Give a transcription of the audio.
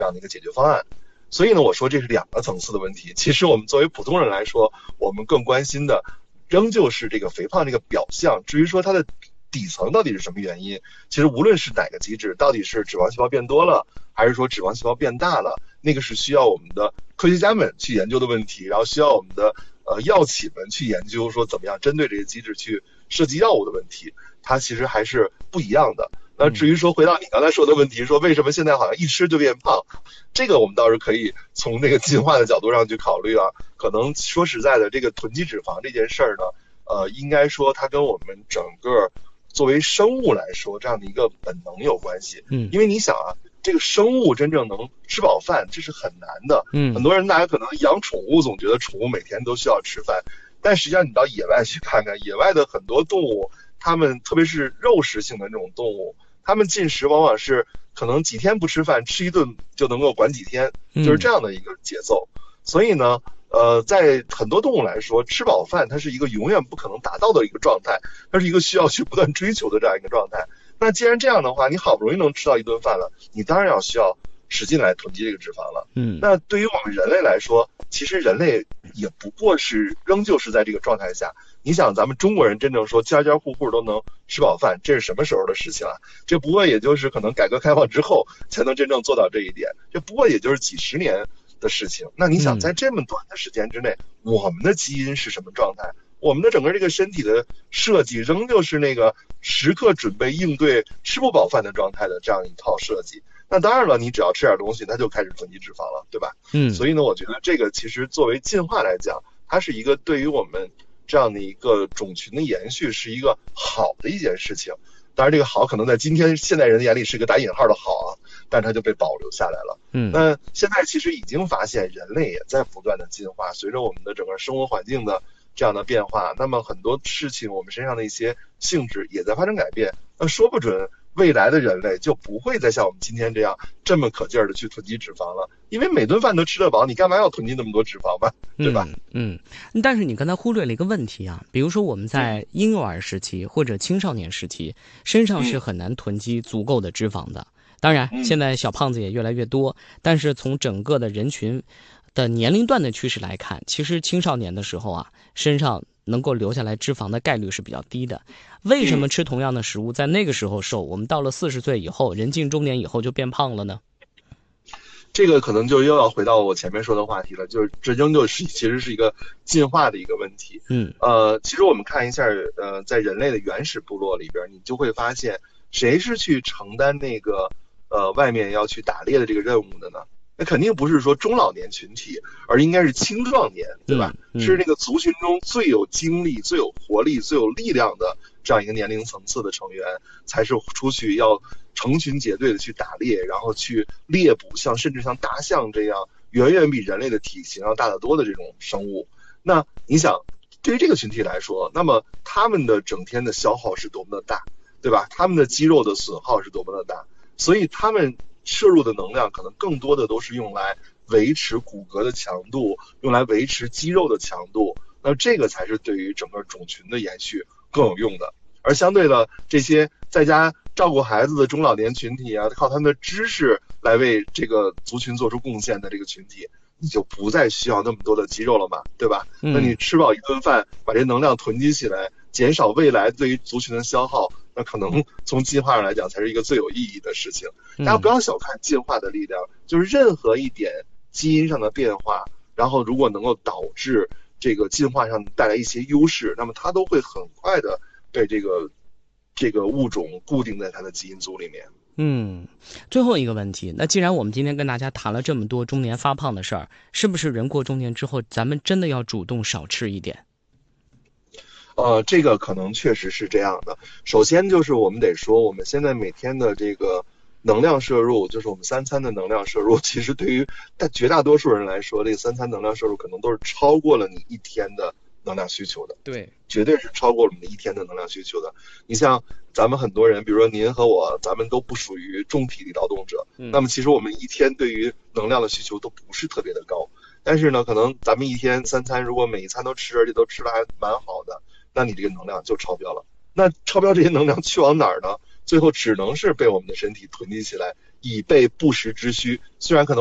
样的一个解决方案。所以呢，我说这是两个层次的问题。其实我们作为普通人来说，我们更关心的仍旧是这个肥胖这个表象。至于说它的底层到底是什么原因，其实无论是哪个机制，到底是脂肪细胞变多了，还是说脂肪细胞变大了，那个是需要我们的科学家们去研究的问题，然后需要我们的药企们去研究说怎么样针对这些机制去设计药物的问题，它其实还是不一样的。那至于说回到你刚才说的问题，说为什么现在好像一吃就变胖，这个我们倒是可以从那个进化的角度上去考虑啊。可能说实在的，这个囤积脂肪这件事儿呢，应该说它跟我们整个作为生物来说这样的一个本能有关系。因为你想啊，这个生物真正能吃饱饭，这是很难的。很多人大家可能养宠物总觉得宠物每天都需要吃饭，但实际上你到野外去看看，野外的很多动物，它们特别是肉食性的那种动物，它们进食往往是可能几天不吃饭，吃一顿就能够管几天，就是这样的一个节奏。所以呢，在很多动物来说，吃饱饭它是一个永远不可能达到的一个状态，它是一个需要去不断追求的这样一个状态。那既然这样的话，你好不容易能吃到一顿饭了，你当然需要使劲来囤积这个脂肪了。那对于我们人类来说，其实人类也不过是仍旧是在这个状态下。你想咱们中国人真正说家家户户都能吃饱饭，这是什么时候的事情啊？这不过也就是可能改革开放之后才能真正做到这一点，这不过也就是几十年的事情。那你想在这么短的时间之内，我们的基因是什么状态？我们的整个这个身体的设计仍旧是那个时刻准备应对吃不饱饭的状态的这样一套设计。那当然了，你只要吃点东西，它就开始囤积脂肪了，对吧？所以呢，我觉得这个其实作为进化来讲，它是一个对于我们这样的一个种群的延续是一个好的一件事情。当然这个好可能在今天现代人的眼里是一个打引号的好啊，但它就被保留下来了。那现在其实已经发现人类也在不断的进化，随着我们的整个生活环境的这样的变化，那么很多事情我们身上的一些性质也在发生改变。那说不准未来的人类就不会再像我们今天这样这么可劲儿的去囤积脂肪了，因为每顿饭都吃得饱，你干嘛要囤积那么多脂肪吧，对吧？ 但是你刚才忽略了一个问题啊，比如说我们在婴幼儿时期或者青少年时期，身上是很难囤积足够的脂肪的。当然现在小胖子也越来越多，但是从整个的人群的年龄段的趋势来看，其实青少年的时候啊，身上能够留下来脂肪的概率是比较低的。为什么吃同样的食物在那个时候瘦，我们到了40岁以后，人近中年以后就变胖了呢？ 这个可能就又要回到我前面说的话题了，就是这仍旧是其实是一个进化的一个问题。其实我们看一下在人类的原始部落里边，你就会发现谁是去承担那个外面要去打猎的这个任务的呢？那肯定不是说中老年群体，而应该是青壮年，对吧？是那个族群中最有精力、最有活力、最有力量的这样一个年龄层次的成员，才是出去要成群结队的去打猎，然后去猎捕甚至像大象这样远远比人类的体型要大得多的这种生物。那你想，对于这个群体来说，那么他们的整天的消耗是多么的大，对吧？他们的肌肉的损耗是多么的大，所以他们摄入的能量可能更多的都是用来维持骨骼的强度，用来维持肌肉的强度，那这个才是对于整个种群的延续更有用的。而相对的，这些在家照顾孩子的中老年群体啊，靠他们的知识来为这个族群做出贡献的这个群体，你就不再需要那么多的肌肉了嘛，对吧？那你吃饱一顿饭，把这能量囤积起来，减少未来对于族群的消耗，那可能从进化上来讲才是一个最有意义的事情。大家不要小看进化的力量，就是任何一点基因上的变化，然后如果能够导致这个进化上带来一些优势，那么它都会很快的被这个物种固定在它的基因组里面。 最后一个问题，那既然我们今天跟大家谈了这么多中年发胖的事儿，是不是人过中年之后，咱们真的要主动少吃一点？ 这个可能确实是这样的。首先就是我们得说，我们现在每天的这个能量摄入，就是我们3餐的能量摄入，其实对于绝大多数人来说，这个3餐能量摄入可能都是超过了你一天的能量需求的。 对， 绝对是超过了我们一天的能量需求的。你像咱们很多人，比如说您和我，咱们都不属于重体力劳动者，那么其实我们一天对于能量的需求都不是特别的高。但是呢，可能咱们一天3餐如果每一餐都吃，而且都吃的还蛮好的，那你这个能量就超标了。那超标这些能量去往哪儿呢？最后只能是被我们的身体囤积起来， 以备不时之需。虽然可能